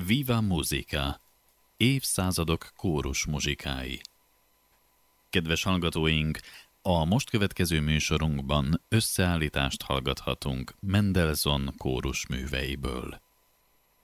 Viva Musica! Évszázadok kórus muzsikái. Kedves hallgatóink, a most következő műsorunkban összeállítást hallgathatunk Mendelssohn kórus műveiből.